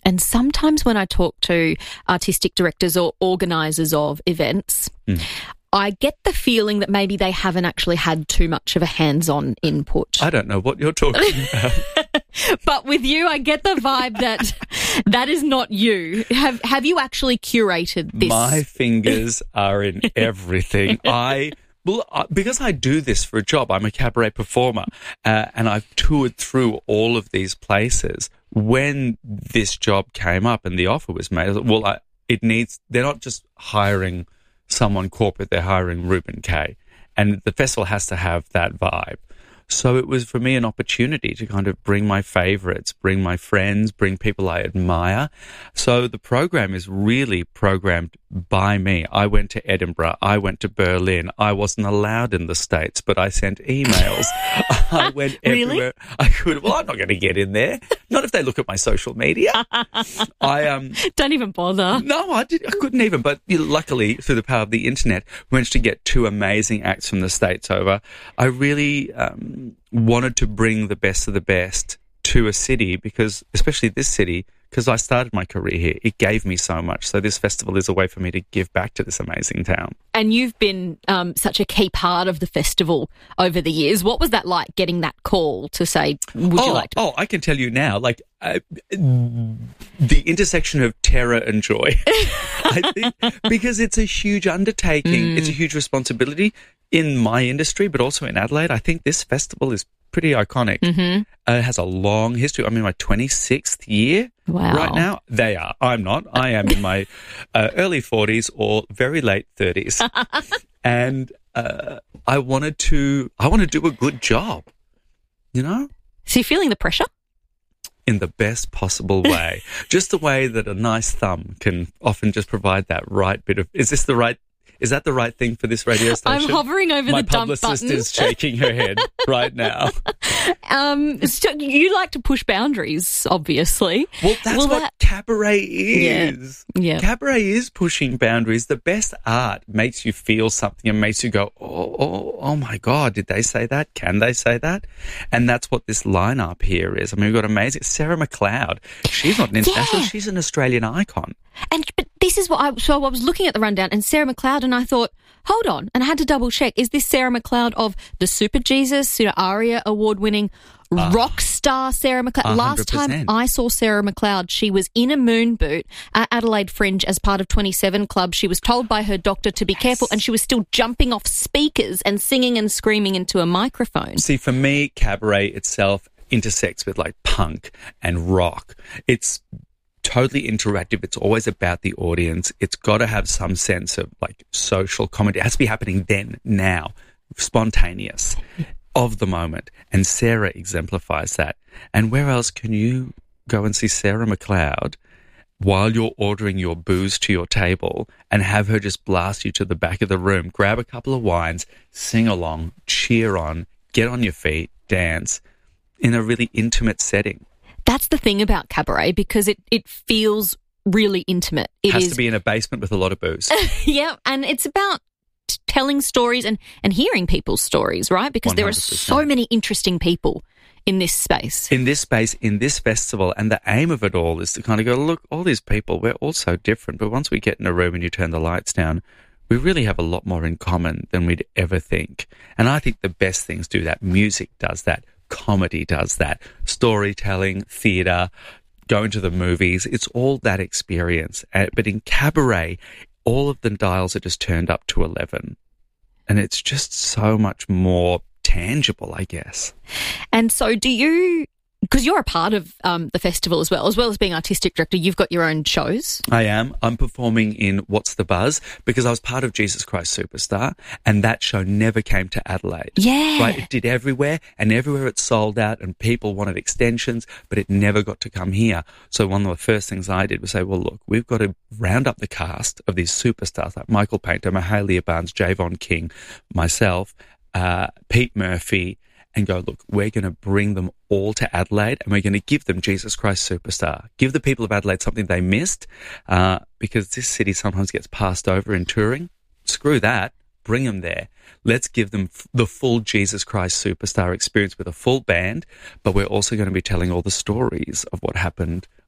And sometimes when I talk to artistic directors or organisers of events, I get the feeling that maybe they haven't actually had too much of a hands-on input. I don't know what you're talking about. But with you, I get the vibe that that is not you. Have you actually curated this? My fingers are in everything. Because I do this for a job, I'm a cabaret performer, and I've toured through all of these places. When this job came up and the offer was made, they're not just hiring someone corporate, they're hiring Ruben Kay. And the festival has to have that vibe. So it was for me an opportunity to kind of bring my favourites, bring my friends, bring people I admire. So the program is really programmed by me. I went to Edinburgh. I went to Berlin. I wasn't allowed in the States, but I sent emails. I went everywhere I could. Well, I'm not going to get in there. Not if they look at my social media. Don't even bother. No, I couldn't even. But luckily, through the power of the internet, we managed to get 2 amazing acts from the States over. I really wanted to bring the best of the best to a city because, especially this city, because I started my career here. It gave me so much. So this festival is a way for me to give back to this amazing town. And you've been such a key part of the festival over the years. What was that like, getting that call to say, would you like to? Oh, I can tell you now, the intersection of terror and joy, I think, because it's a huge undertaking. It's a huge responsibility in my industry, but also in Adelaide. I think this festival is pretty iconic. It has a long history. I'm in my 26th year right now. They are. I'm not. I am in my early 40s or very late 30s. And I want to do a good job, you know? So you're feeling the pressure? In the best possible way. Just the way that a nice thumb can often just provide that right bit of, is that the right thing for this radio station? I'm hovering over the dump button. My publicist is shaking her head right now. So you like to push boundaries, obviously. Well, that's what cabaret is. Yeah. Cabaret is pushing boundaries. The best art makes you feel something and makes you go, oh my God, did they say that? Can they say that? And that's what this lineup here is. I mean, we've got amazing Sarah McLeod. She's not an international, she's an Australian icon. But this is what I was looking at the rundown and Sarah McLeod, and I thought, hold on, and I had to double check. Is this Sarah McLeod of the Super Jesus, ARIA award-winning rock star Sarah McLeod? 100%. Last time I saw Sarah McLeod, she was in a moon boot at Adelaide Fringe as part of 27 Club. She was told by her doctor to be careful, and she was still jumping off speakers and singing and screaming into a microphone. See, for me, cabaret itself intersects with like punk and rock. It's totally interactive. It's always about the audience. It's got to have some sense of like social comedy. It has to be happening then, now, spontaneous, of the moment. And Sarah exemplifies that. And where else can you go and see Sarah McLeod while you're ordering your booze to your table and have her just blast you to the back of the room, grab a couple of wines, sing along, cheer on, get on your feet, dance in a really intimate setting? That's the thing about cabaret, because it feels really intimate. It has to be in a basement with a lot of booze. Yeah, and it's about telling stories and hearing people's stories, right? Because 100%. There are so many interesting people in this space. In this festival, and the aim of it all is to kind of go, look, all these people, we're all so different, but once we get in a room and you turn the lights down, we really have a lot more in common than we'd ever think. And I think the best things do that. Music does that. Comedy does that. Storytelling, theatre, going to the movies. It's all that experience. But in cabaret, all of the dials are just turned up to 11. And it's just so much more tangible, I guess. And so do you, because you're a part of the festival as well as being artistic director, you've got your own shows. I am. I'm performing in What's the Buzz because I was part of Jesus Christ Superstar, and that show never came to Adelaide. Yeah. Right? It did everywhere, and everywhere it sold out, and people wanted extensions, but it never got to come here. So one of the first things I did was say, well, look, we've got to round up the cast of these superstars like Michael Painter, Mahalia Barnes, Javon King, myself, Pete Murphy, and go, look, we're going to bring them all to Adelaide and we're going to give them Jesus Christ Superstar. Give the people of Adelaide something they missed, because this city sometimes gets passed over in touring. Screw that. Bring them there. Let's give them the full Jesus Christ Superstar experience with a full band, but we're also going to be telling all the stories of what happened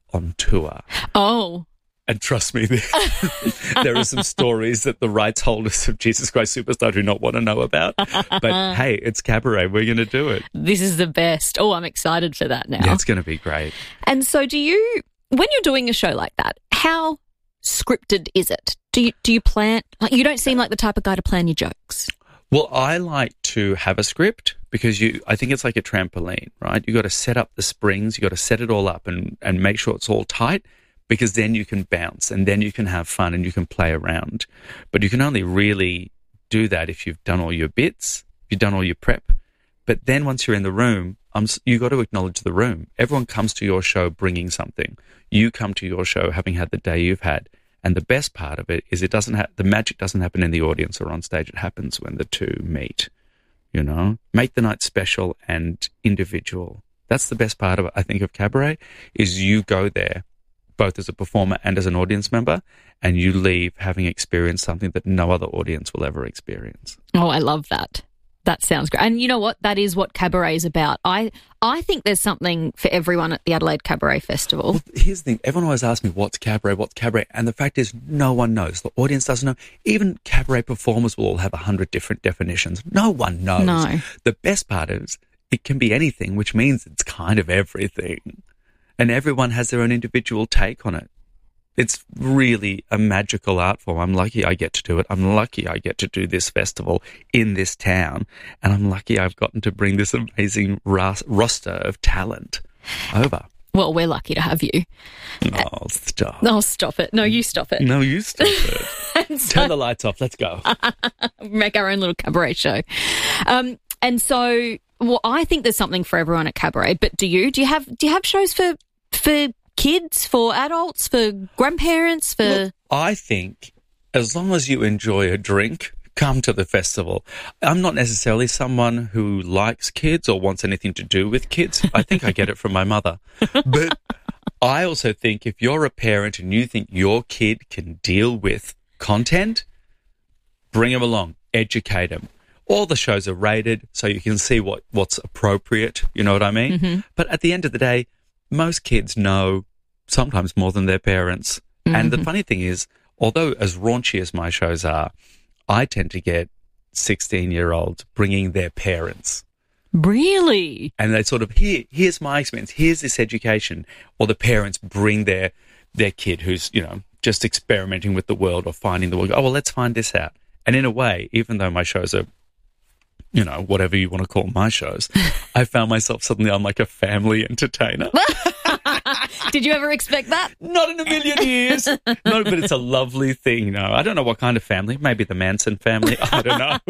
on tour. Oh. And trust me, there are some stories that the rights holders of Jesus Christ Superstar do not want to know about. But hey, it's Cabaret. We're going to do it. This is the best. Oh, I'm excited for that now. Yeah, it's going to be great. And so when you're doing a show like that, how scripted is it? Do you plan? Like, you don't seem like the type of guy to plan your jokes. Well, I like to have a script because I think it's like a trampoline, right? You got to set up the springs. You got to set it all up and make sure it's all tight, because then you can bounce and then you can have fun and you can play around. But you can only really do that if you've done all your bits, you've done all your prep. But then once you're in the room, you got to acknowledge the room. Everyone comes to your show bringing something. You come to your show having had the day you've had. And the best part of it is the magic doesn't happen in the audience or on stage. It happens when the two meet, you know. Make the night special and individual. That's the best part of it, I think, of Cabaret, is you go there both as a performer and as an audience member, and you leave having experienced something that no other audience will ever experience. Oh, I love that. That sounds great. And you know what? That is what Cabaret is about. I think there's something for everyone at the Adelaide Cabaret Festival. Well, here's the thing. Everyone always asks me, what's Cabaret? And the fact is, no one knows. The audience doesn't know. Even Cabaret performers will all have 100 different definitions. No one knows. No. The best part is it can be anything, which means it's kind of everything. And everyone has their own individual take on it. It's really a magical art form. I'm lucky I get to do it. I'm lucky I get to do this festival in this town. And I'm lucky I've gotten to bring this amazing roster of talent over. Well, we're lucky to have you. Oh, stop. No, stop it. No, you stop it. No, you stop it. Turn the lights off. Let's go. Make our own little cabaret show. And so, well, I think there's something for everyone at Cabaret. But do you have shows for kids, for adults, for grandparents, for... Look, I think as long as you enjoy a drink, come to the festival. I'm not necessarily someone who likes kids or wants anything to do with kids. I think I get it from my mother. But I also think if you're a parent and you think your kid can deal with content, bring them along, educate them. All the shows are rated so you can see what's appropriate, you know what I mean? Mm-hmm. But at the end of the day, most kids know sometimes more than their parents. Mm-hmm. And the funny thing is, although as raunchy as my shows are, I tend to get 16-year-olds bringing their parents. Really? And they sort of, here's my experience, here's this education. Or the parents bring their kid who's, you know, just experimenting with the world or finding the world. Oh, well, let's find this out. And in a way, even though my shows are, you know, whatever you want to call my shows, I found myself suddenly I'm like a family entertainer. Did you ever expect that? Not in a million years. No, but it's a lovely thing, you know. I don't know what kind of family. Maybe the Manson family. I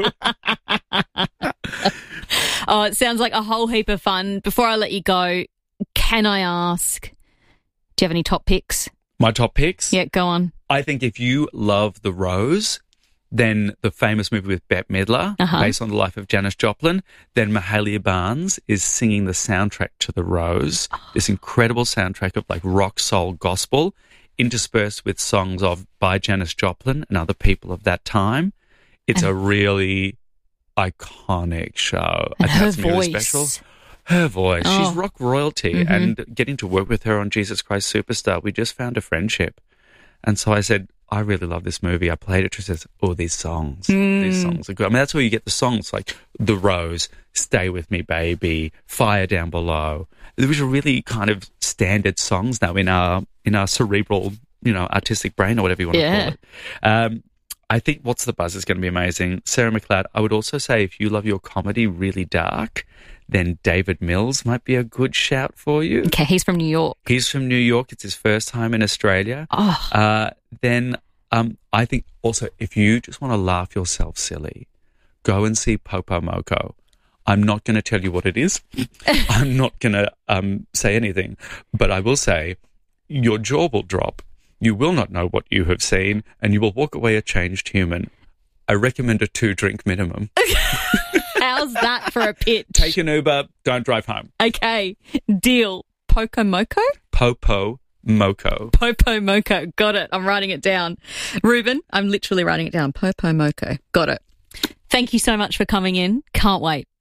don't know. Oh, it sounds like a whole heap of fun. Before I let you go, can I ask, do you have any top picks? My top picks? Yeah, go on. I think if you love The Rose, then the famous movie with Bette Midler, based on the life of Janis Joplin, then Mahalia Barnes is singing the soundtrack to The Rose, this incredible soundtrack of like rock, soul, gospel, interspersed with songs by Janis Joplin and other people of that time. It's a really iconic show. And her voice. Really special. Her voice. Oh. She's rock royalty. Mm-hmm. And getting to work with her on Jesus Christ Superstar, we just found a friendship. And so I said, I really love this movie. I played it. She says, oh, these songs are good. I mean, that's where you get the songs like The Rose, Stay With Me, Baby, Fire Down Below. These are really kind of standard songs now in our cerebral, you know, artistic brain or whatever you want to call it. I think What's the Buzz is going to be amazing. Sarah McLeod, I would also say if you love your comedy really dark, then David Mills might be a good shout for you. Okay, he's from New York. He's from New York. It's his first time in Australia. Oh. Then I think also if you just want to laugh yourself silly, go and see Popo Moko. I'm not going to tell you what it is. I'm not going to say anything. But I will say your jaw will drop. You will not know what you have seen, and you will walk away a changed human. I recommend a 2-drink minimum. How's that for a pitch? Take an Uber, don't drive home. Okay, deal. Popo Moko? Popo Moko. Popo Moko. Got it. I'm writing it down. Ruben, I'm literally writing it down. Popo Moko. Got it. Thank you so much for coming in. Can't wait.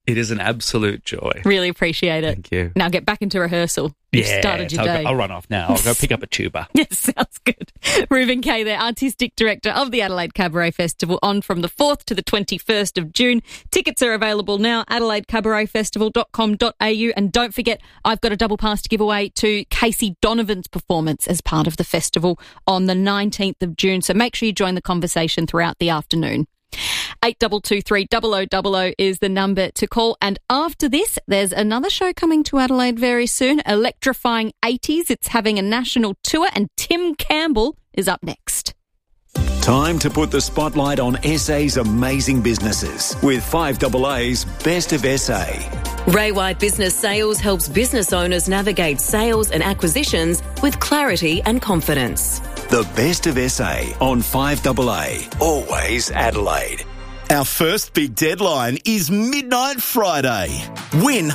It is an absolute joy. Really appreciate it. Thank you. Now get back into rehearsal. You've started your day. I'll run off now. I'll go pick up a tuba. Yes, sounds good. Reuben Kay there, Artistic Director of the Adelaide Cabaret Festival, on from the 4th to the 21st of June. Tickets are available now, adelaidecabaretfestival.com.au. And don't forget, I've got a double pass to give away to Casey Donovan's performance as part of the festival on the 19th of June. So make sure you join the conversation throughout the afternoon. 8223 0000 is the number to call. And after this, there's another show coming to Adelaide very soon, Electrifying 80s. It's having a national tour, and Tim Campbell is up next. Time to put the spotlight on SA's amazing businesses with 5AA's Best of SA. Ray White Business Sales helps business owners navigate sales and acquisitions with clarity and confidence. The Best of SA on 5AA, always Adelaide. Our first big deadline is Midnight Friday. Win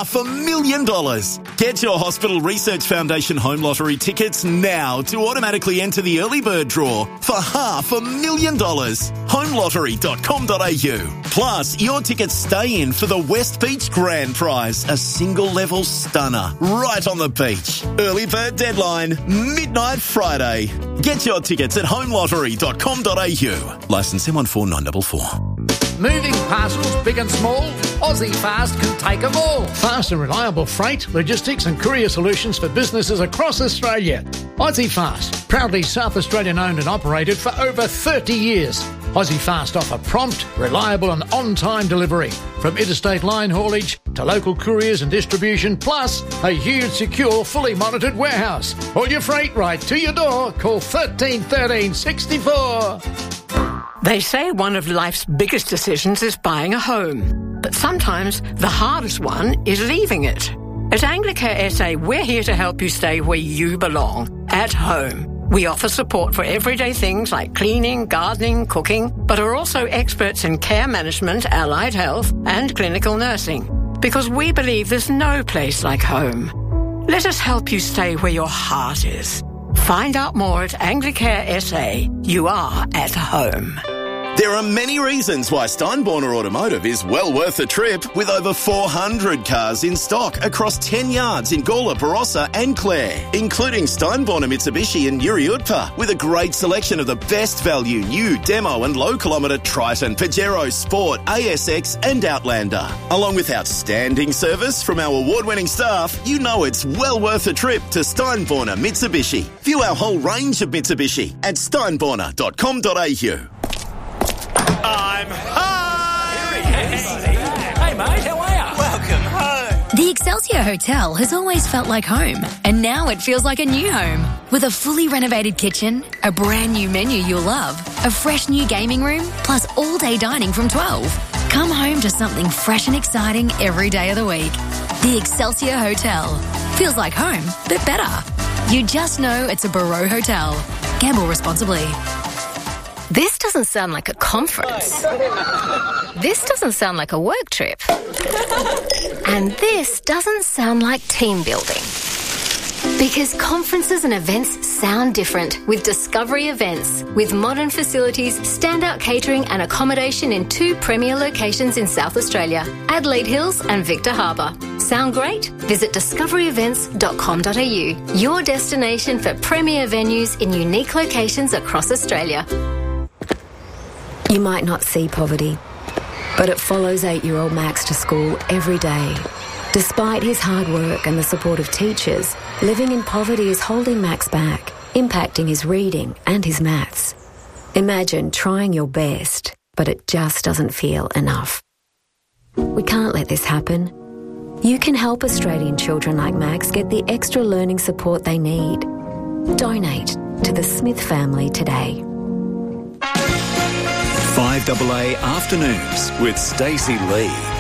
$500,000. Get your Hospital Research Foundation Home Lottery tickets now to automatically enter the early bird draw for $500,000. Homelottery.com.au. Plus, your tickets stay in for the West Beach Grand Prize, a single-level stunner right on the beach. Early bird deadline, Midnight Friday. Get your tickets at homelottery.com.au. Licence M14944. Moving parcels, big and small, Aussie Fast can take them all. Fast and reliable freight, logistics and courier solutions for businesses across Australia. Aussie Fast, proudly South Australian owned and operated for over 30 years. Aussie Fast offer prompt, reliable and on-time delivery, from interstate line haulage to local couriers and distribution, plus a huge, secure, fully monitored warehouse. All your freight right to your door. Call 13 13 64. They say one of life's biggest decisions is buying a home, but sometimes the hardest one is leaving it. At Anglicare SA, we're here to help you stay where you belong, at home. We offer support for everyday things like cleaning, gardening, cooking, but are also experts in care management, allied health, and clinical nursing, because we believe there's no place like home. Let us help you stay where your heart is. Find out more at Anglicare SA. You are at home. There are many reasons why Steinborner Automotive is well worth the trip, with over 400 cars in stock across 10 yards in Gawler, Barossa and Clare, including Steinborner Mitsubishi and Yuri Utpa, with a great selection of the best value new demo and low kilometre Triton, Pajero, Sport, ASX and Outlander. Along with outstanding service from our award-winning staff, you know it's well worth a trip to Steinborner Mitsubishi. View our whole range of Mitsubishi at steinborner.com.au. I'm home! Hey, mate, how are you? Welcome home. The Excelsior Hotel has always felt like home, and now it feels like a new home. With a fully renovated kitchen, a brand new menu you'll love, a fresh new gaming room, plus all-day dining from 12. Come home to something fresh and exciting every day of the week. The Excelsior Hotel. Feels like home, but better. You just know it's a Barreau Hotel. Gamble responsibly. This doesn't sound like a conference. This doesn't sound like a work trip. And this doesn't sound like team building. Because conferences and events sound different with Discovery Events. With modern facilities, standout catering and accommodation in 2 premier locations in South Australia, Adelaide Hills and Victor Harbour. Sound great? Visit discoveryevents.com.au, your destination for premier venues in unique locations across Australia. You might not see poverty, but it follows 8-year-old Max to school every day. Despite his hard work and the support of teachers, living in poverty is holding Max back, impacting his reading and his maths. Imagine trying your best, but it just doesn't feel enough. We can't let this happen. You can help Australian children like Max get the extra learning support they need. Donate to the Smith family today. 5AA Afternoons with Stacey Lee.